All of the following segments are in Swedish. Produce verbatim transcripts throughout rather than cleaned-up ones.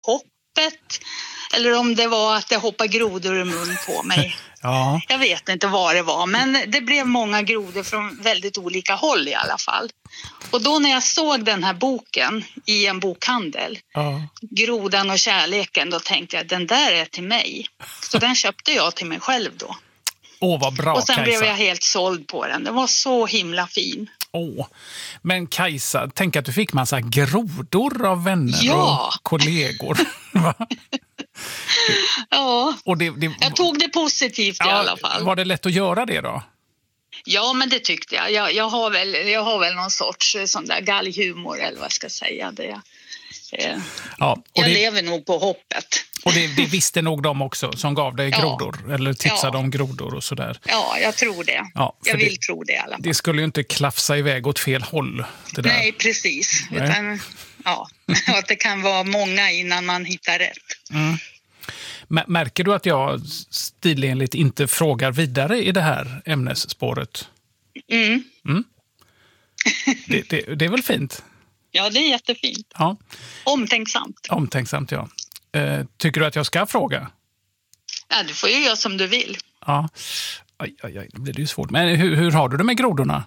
hoppet eller om det var att det hoppade grodor i mun på mig. Ja. Jag vet inte vad det var, men det blev många grodor från väldigt olika håll i alla fall. Och då när jag såg den här boken i en bokhandel, Ja. Grodan och kärleken, då tänkte jag den där är till mig. Så den köpte jag till mig själv då. Åh, vad bra, och sen Kajsa. blev jag helt såld på den. Den var så himla fin. Åh. Men Kajsa, tänk att du fick massa grodor av vänner Ja. och kollegor. Va? Ja, Och det, det, jag tog det positivt ja, i alla fall. Var det lätt att göra det då? Ja, men det tyckte jag. Jag, jag, har, väl, jag har väl någon sorts sån där galghumor eller vad jag ska säga. Det, eh, Ja, och jag det, lever nog på hoppet. och det, det visste nog de också som gav dig Ja. grodor eller tipsade Ja. om grodor och sådär. Ja, jag tror det. Ja, för jag vill det, tro det i alla fall. Det skulle ju inte klafsa iväg åt fel håll. Det där. Nej, precis. Nej. Utan, ja, att det kan vara många innan man hittar rätt. Mm. M- märker du att jag stilenligt inte frågar vidare i det här ämnesspåret? Mm. Mm. Det, det, det är väl fint? Ja, det är jättefint. Ja. Omtänksamt. Omtänksamt, ja. Eh, tycker du att jag ska fråga? Ja, du får ju göra som du vill. Ja. Aj, aj, aj, det blir det ju svårt. Men hur, hur har du det med grodorna?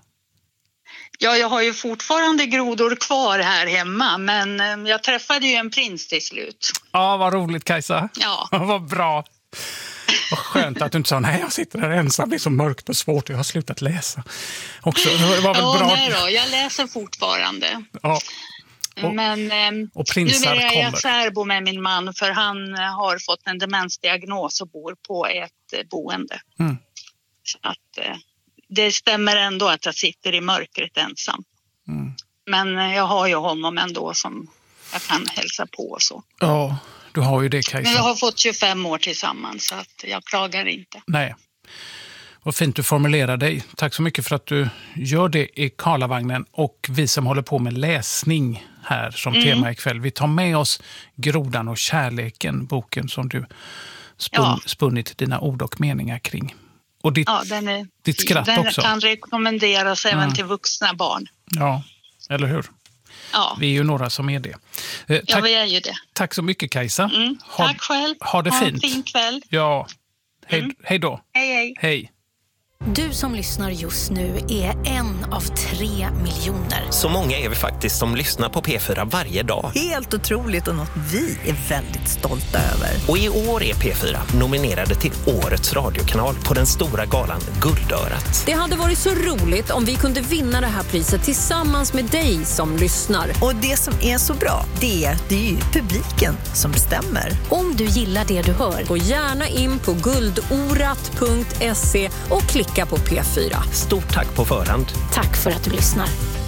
Ja, jag har ju fortfarande grodor kvar här hemma, men eh, jag träffade ju en prins till slut. Ja, vad roligt, Kajsa. Ja. Vad bra. Vad skönt att du inte sa, nej, jag sitter här ensam, det är så mörkt och svårt, jag har slutat läsa. Också, det var väl Ja, bra. nej då, jag läser fortfarande. Ja. Och, men eh, och prinsar numera är jag kommer. särbo med min man, för han eh, har fått en demensdiagnos och bor på ett eh, boende. Mm. Så att eh, det stämmer ändå att jag sitter i mörkret ensam. Mm. Men eh, jag har ju honom ändå som jag kan hälsa på och så. Ja, du har ju det, Kajsa. Men vi har fått tjugofem år tillsammans, så att jag klagar inte. Nej. Vad fint du formulerar dig. Tack så mycket för att du gör det i Karlavagnen och vi som håller på med läsning här som mm. tema ikväll. Vi tar med oss Grodan och kärleken, boken som du spun, ja. spunnit dina ord och meningar kring. Och ditt, ja, den är ditt skratt den också. Den kan rekommenderas även mm. till vuxna barn. Ja, eller hur? Ja. Vi är ju några som är det. Eh, tack, ja, vi är ju det. Tack så mycket, Kajsa. Mm. Ha, tack själv. Ha det ha fint. en fin kväll. Ja, hej, mm. hej då. Hej, hej. Hej. Du som lyssnar just nu är en av tre miljoner. Så många är vi faktiskt som lyssnar på P fyra varje dag. Helt otroligt och något vi är väldigt stolta över. Och i år är P fyra nominerade till Årets radiokanal på den stora galan Guldörat. Det hade varit så roligt om vi kunde vinna det här priset tillsammans med dig som lyssnar. Och det som är så bra, det är, det är ju publiken som bestämmer. Om du gillar det du hör, gå gärna in på guldorat punkt se och klicka på P fyra. Stort tack på förhand. Tack för att du lyssnar.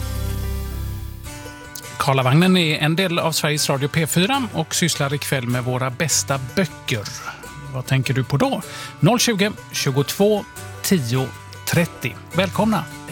Karlavagnen är en del av Sveriges Radio P fyra och sysslar ikväll med våra bästa böcker. Vad tänker du på då? noll tjugo, tjugotvå, tio, trettio. Välkomna!